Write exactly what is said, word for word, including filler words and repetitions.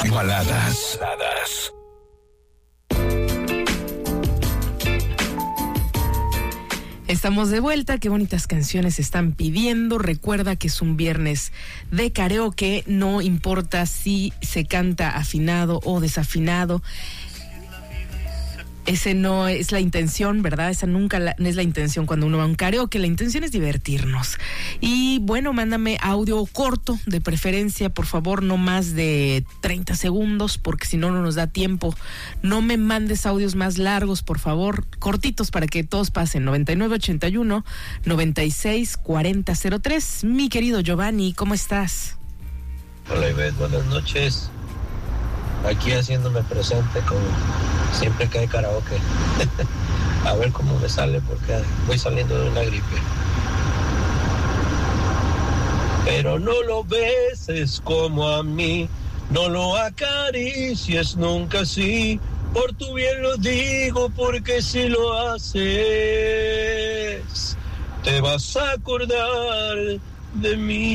Baladas. Baladas. Estamos de vuelta, qué bonitas canciones están pidiendo. Recuerda que es un viernes de karaoke, no importa si se canta afinado o desafinado. Ese no es la intención, ¿verdad? Esa nunca la, no es la intención cuando uno va a un karaoke. La intención es divertirnos. Y bueno, mándame audio corto, de preferencia, por favor, no más de treinta segundos, porque si no, no nos da tiempo. No me mandes audios más largos, por favor, cortitos para que todos pasen. noventa y nueve ochenta y uno, noventa y seis cuarenta cero tres. Mi querido Giovanni, ¿cómo estás? Hola, Ivette, buenas noches. Aquí haciéndome presente como siempre que hay karaoke. A ver cómo me sale porque voy saliendo de una gripe. Pero no lo beses como a mí, no lo acaricies nunca así. Por tu bien lo digo, porque si lo haces te vas a acordar de mí.